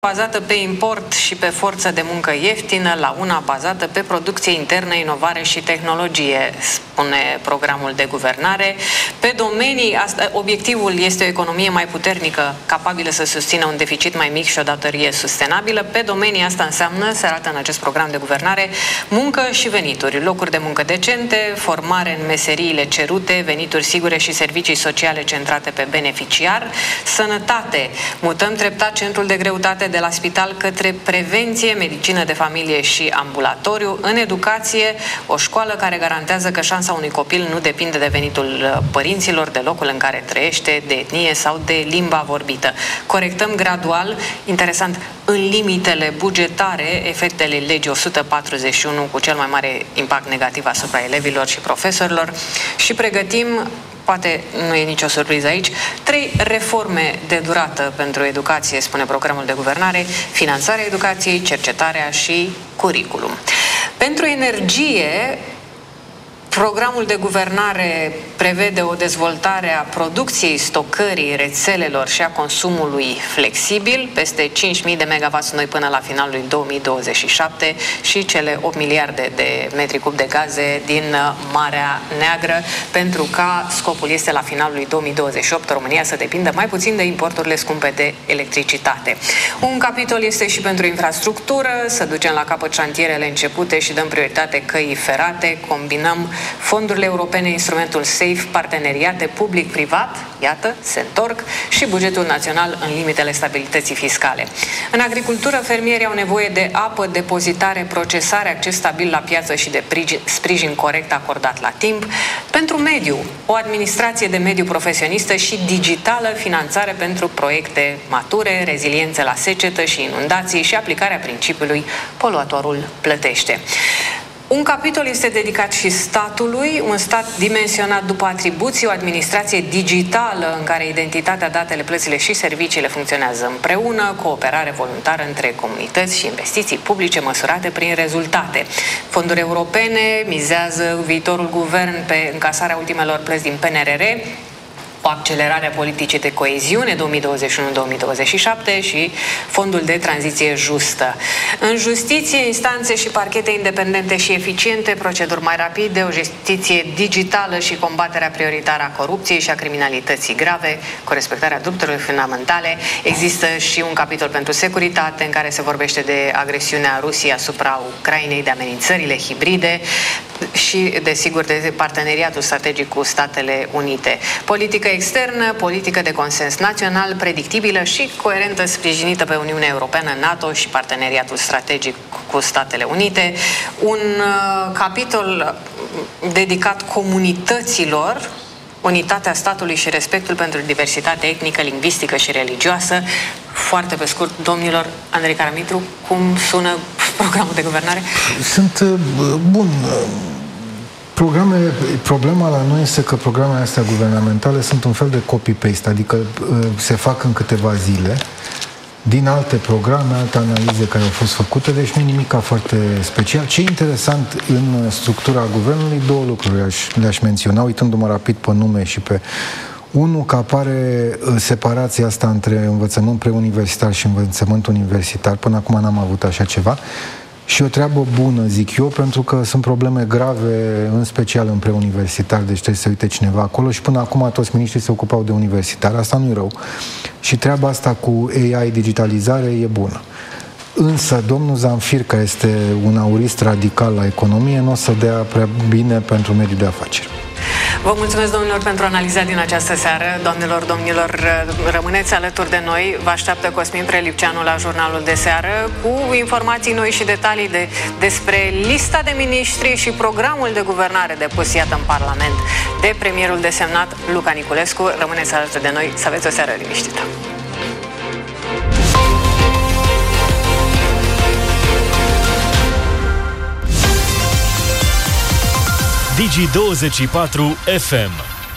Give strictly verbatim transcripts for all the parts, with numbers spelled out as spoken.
bazată pe import și pe forță de muncă ieftină la una bazată pe producție internă, inovare și tehnologie, spune programul de guvernare. Pe domenii, asta, obiectivul este o economie mai puternică, capabilă să susțină un deficit mai mic și o datorie sustenabilă. Pe domenii asta înseamnă, se arată în acest program de guvernare, muncă și venituri, locuri de muncă decente, formare în meseriile cerute, venituri sigure și servicii sociale centrate pe beneficiar, sănătate. Mutăm treptat centrul de greutate de la spital către prevenție, medicină de familie și ambulatoriu. În educație, o școală care garantează că șansa unui copil nu depinde de venitul părinților, de locul în care trăiește, de etnie sau de limba vorbită. Corectăm gradual, interesant, în limitele bugetare, efectele legii o sută patruzeci și unu cu cel mai mare impact negativ asupra elevilor și profesorilor și pregătim, poate nu e nicio surpriză aici, trei reforme de durată pentru educație, spune programul de guvernare: finanțarea educației, cercetarea și curriculum. Pentru energie, programul de guvernare prevede o dezvoltare a producției, stocării, rețelelor și a consumului flexibil, peste cinci mii de megawatts noi până la finalul lui două mii douăzeci și șapte și cele opt miliarde de metri cub de gaze din Marea Neagră, pentru ca scopul este la finalul lui două mii douăzeci și opt România să depindă mai puțin de importurile scumpe de electricitate. Un capitol este și pentru infrastructură, să ducem la capăt șantierele începute și dăm prioritate căii ferate, combinăm fondurile europene, instrumentul SAFE, parteneriate public-privat, iată, se întorc, și bugetul național în limitele stabilității fiscale. În agricultură, fermierii au nevoie de apă, depozitare, procesare, acces stabil la piață și de sprijin corect acordat la timp. Pentru mediu, o administrație de mediu profesionistă și digitală, finanțare pentru proiecte mature, reziliență la secetă și inundații și aplicarea principiului poluatorul plătește. Un capitol este dedicat și statului, un stat dimensionat după atribuții, o administrație digitală în care identitatea, datele, plățile și serviciile funcționează împreună, cooperare voluntară între comunități și investiții publice măsurate prin rezultate. Fonduri europene mizează viitorul guvern pe încasarea ultimelor plăți din P N R R, o accelerare a politicii de coeziune două mii douăzeci și unu două mii douăzeci și șapte și fondul de tranziție justă. În justiție, instanțe și parchete independente și eficiente, proceduri mai rapide, o justiție digitală și combaterea prioritară a corupției și a criminalității grave, cu respectarea drepturilor fundamentale. Există și un capitol pentru securitate în care se vorbește de agresiunea Rusiei asupra Ucrainei, de amenințările hibride și, desigur, de parteneriatul strategic cu Statele Unite. Politică externă, politică de consens național, predictibilă și coerentă, sprijinită pe Uniunea Europeană, NATO și parteneriatul strategic cu Statele Unite. Un uh, capitol dedicat comunităților, unitatea statului și respectul pentru diversitatea etnică, lingvistică și religioasă. Foarte pe scurt, domnilor, Andrei Caramitru, cum sună programul de guvernare? Sunt, bun, programe, problema la noi este că programele astea guvernamentale sunt un fel de copy-paste, adică se fac în câteva zile din alte programe, alte analize care au fost făcute, deci nu nimic foarte special. Ce e interesant în structura guvernului, două lucruri aș, le-aș menționa, uitându-mă rapid pe nume și pe... Unul, că apare separația asta între învățământ preuniversitar și învățământ universitar. Până acum n-am avut așa ceva. Și o treabă bună, zic eu, pentru că sunt probleme grave, în special în preuniversitar, deci trebuie să uite cineva acolo și până acum toți miniștrii se ocupau de universitar. Asta nu e rău. Și treaba asta cu A I, digitalizare, e bună. Însă, domnul Zamfir, care este un aurist radical la economie, nu o să dea prea bine pentru mediul de afaceri. Vă mulțumesc, domnilor, pentru analiza din această seară. Doamnelor, domnilor, rămâneți alături de noi. Vă așteaptă Cosmin Prelipceanu la jurnalul de seară cu informații noi și detalii de, despre lista de miniștri și programul de guvernare depus, iată, în Parlament de premierul desemnat Luca Niculescu. Rămâneți alături de noi. Să aveți o seară liniștită. Digi douăzeci și patru F M.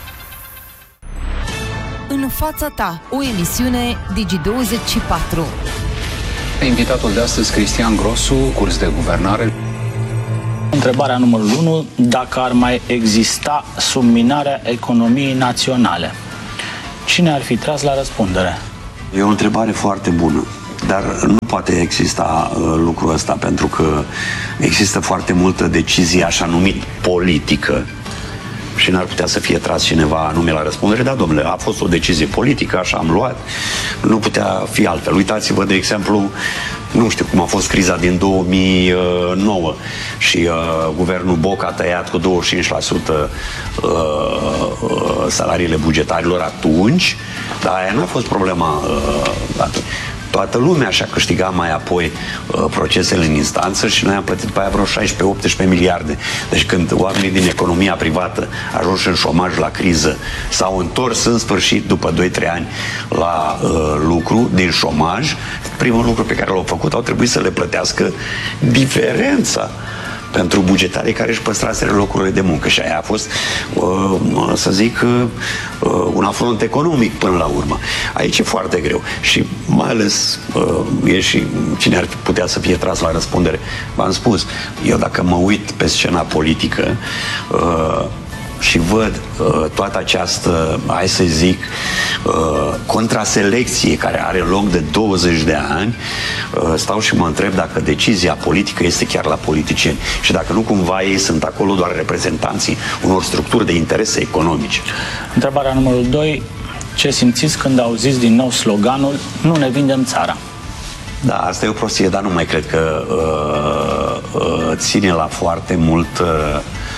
În fața ta, o emisiune Digi douăzeci și patru. Invitatul de astăzi, Cristian Grosu, curs de guvernare. Întrebarea numărul unu, dacă ar mai exista subminarea economiei naționale, cine ar fi tras la răspundere? E o întrebare foarte bună. Dar nu poate exista uh, lucrul ăsta, pentru că există foarte multă decizie așa numit politică și n-ar putea să fie tras cineva anume la răspundere. Da, domnule, a fost o decizie politică, așa am luat, nu putea fi altfel. Uitați-vă, de exemplu, nu știu cum a fost criza din două mii nouă și uh, guvernul Boc a tăiat cu douăzeci și cinci la sută uh, uh, salariile bugetarilor atunci, dar aia n-a fost problema uh, atunci. Toată lumea și-a câștigat mai apoi uh, procesele în instanță și noi am plătit pe aia vreo șaisprezece optsprezece miliarde. Deci când oamenii din economia privată ajunși în șomaj la criză s-au întors în sfârșit după doi trei ani la uh, lucru din șomaj, primul lucru pe care l-au făcut au trebuit să le plătească diferența pentru bugetarii care își păstraseră locurile de muncă. Și aia a fost, uh, să zic, uh, un afront economic până la urmă. Aici e foarte greu. Și mai ales uh, e și cine ar putea să fie tras la răspundere. V-am spus, eu dacă mă uit pe scena politică uh, și văd uh, toată această, hai să zic, uh, contraselecție care are loc de douăzeci de ani, uh, stau și mă întreb dacă decizia politică este chiar la politicieni și dacă nu cumva ei sunt acolo doar reprezentanții unor structuri de interese economice. Întrebarea numărul doi. Ce simțiți când auziți din nou sloganul "Nu ne vindem țara"? Da, asta e o prostie, dar nu mai cred că uh, uh, ține la foarte mult uh,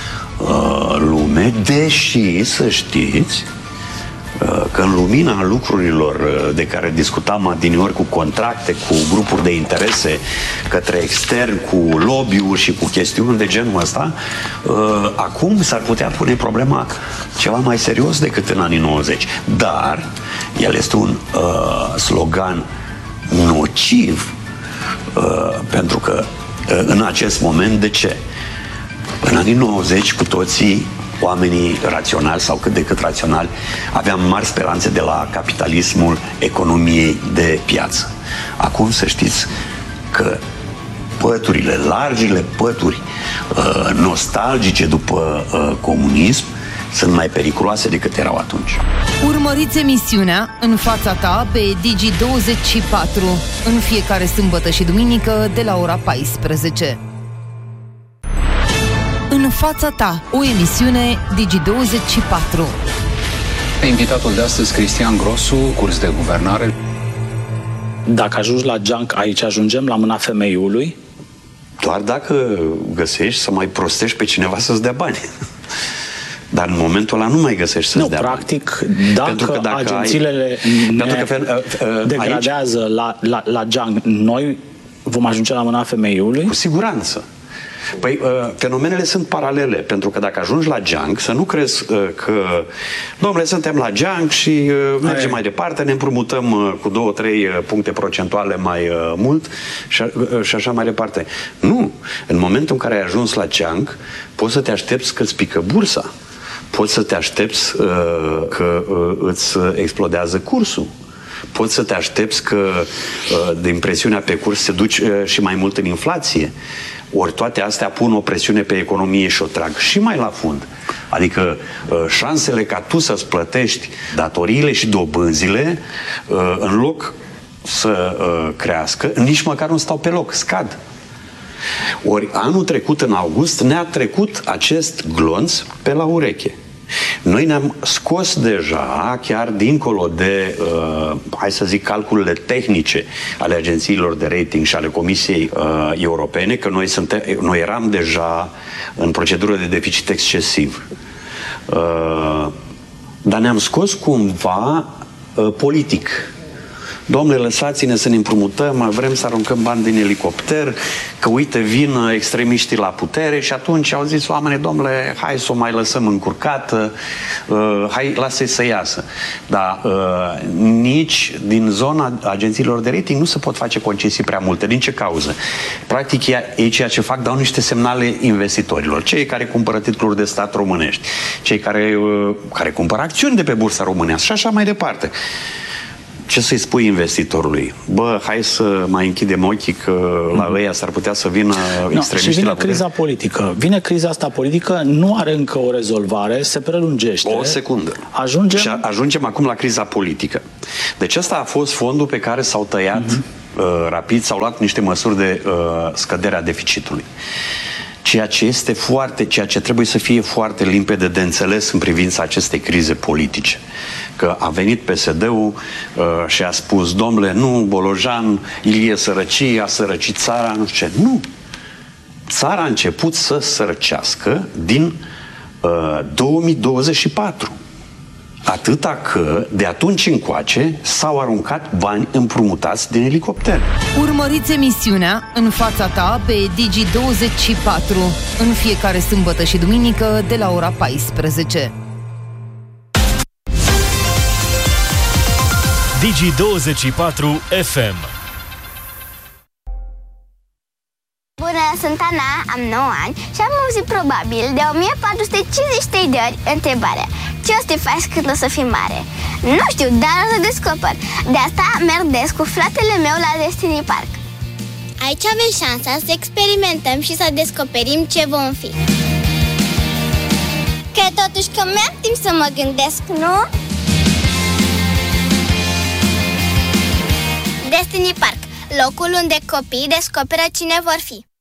lume, deși să știți că în lumina lucrurilor de care discutam adineori, cu contracte, cu grupuri de interese către extern, cu lobby-uri și cu chestiuni de genul ăsta, acum s-ar putea pune problema ceva mai serios decât în anii nouăzeci. Dar el este un uh, slogan nociv uh, pentru că uh, în acest moment, de ce? În anii nouăzeci, cu toții, oamenii raționali sau cât de cât raționali, aveam mari speranțe de la capitalismul economiei de piață. Acum să știți că păturile, largile pături uh, nostalgice după uh, comunism sunt mai periculoase decât erau atunci. Urmăriți emisiunea În fața ta pe Digi douăzeci și patru în fiecare sâmbătă și duminică de la ora paisprezece. În fața ta, o emisiune Digi douăzeci și patru. Invitatul de astăzi, Cristian Grosu, curs de guvernare. Dacă ajungi la junk, aici ajungem la mâna femeiului? Doar dacă găsești să mai prostești pe cineva să-ți dea bani. Dar în momentul ăla nu mai găsești să-ți nu, dea practic, bani. Dacă, Pentru că dacă agențiile ai... ne Pentru că, uh, uh, degradează aici... la, la, la junk, noi vom ajunge la mâna femeiului? Cu siguranță. Păi, uh, fenomenele sunt paralele, pentru că dacă ajungi la junk, să nu crezi uh, că, domnule, suntem la junk și uh, mergem Aia. mai departe, ne împrumutăm uh, cu două, trei uh, puncte procentuale mai uh, mult și, uh, și așa mai departe. Nu! În momentul în care ai ajuns la junk, poți să te aștepți că îți pică bursa. Poți să te aștepți uh, că uh, îți explodează cursul. Poți să te aștepți că uh, din presiunea pe curs se duci uh, și mai mult în inflație. Ori toate astea pun o presiune pe economie și o trag și mai la fund. Adică uh, șansele ca tu să-ți plătești datoriile și dobânzile, uh, în loc să uh, crească, nici măcar nu stau pe loc, scad. Ori anul trecut, în august, ne-a trecut acest glonț pe la ureche. Noi ne-am scos deja, chiar dincolo de, uh, hai să zic, calculele tehnice ale agențiilor de rating și ale Comisiei uh, Europene, că noi, suntem, noi eram deja în procedură de deficit excesiv. Uh, dar ne-am scos cumva uh, politic. Domnule, lăsați-ne să ne împrumutăm, vrem să aruncăm bani din elicopter, că uite, vin extremiștii la putere și atunci au zis oamenii, domnule, hai să o mai lăsăm încurcată, uh, hai, lasă-i să iasă. Dar uh, nici din zona agențiilor de rating nu se pot face concesii prea multe. Din ce cauză? Practic, ei ceea ce fac, dau niște semnale investitorilor, cei care cumpără titluri de stat românești, cei care, uh, care cumpără acțiuni de pe bursa românească și așa mai departe. Ce să-i spui investitorului? Bă, hai să mai închidem ochii că la ăia s-ar putea să vină no, extremiștii și vine la putere. criza politică. Vine criza asta politică, nu are încă o rezolvare, se prelungește. O secundă. Ajungem... Și ajungem acum la criza politică. Deci ăsta a fost fondul pe care s-au tăiat uh-huh. uh, rapid, s-au luat niște măsuri de uh, scădere a deficitului. Ceea ce este foarte, ceea ce trebuie să fie foarte limpede de înțeles în privința acestei crize politice. Că a venit P S D-ul uh, și a spus, domnule, nu, Bolojan, Ilie sărăcie, a sărăcit țara, nu știu ce. Nu! Țara a început să sărăcească din uh, două mii douăzeci și patru. Atâta că, de atunci încoace, s-au aruncat bani împrumutați din elicopter. Urmăriți emisiunea În fața ta pe Digi douăzeci și patru în fiecare sâmbătă și duminică de la ora paisprezece. Digi douăzeci și patru F M. Bună, sunt Ana, am nouă ani și am auzit probabil de o mie patru sute cincizeci și trei de ori întrebarea: ce o să te faci când o să fii mare? Nu știu, dar o să descoper. De asta merg des cu fratele meu la Destiny Park. Aici avem șansa să experimentăm și să descoperim ce vom fi. Că totuși că mi-am timp să mă gândesc, nu? Destiny Park, locul unde copiii descoperă cine vor fi.